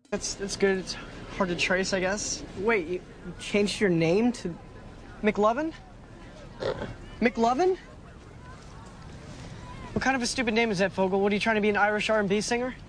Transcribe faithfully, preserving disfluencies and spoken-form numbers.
That's, that's good. It's hard to trace, I guess. Wait, you, you changed your name to McLovin? McLovin? What kind of a stupid name is that, Fogel? What, are you trying to be an Irish R and B singer?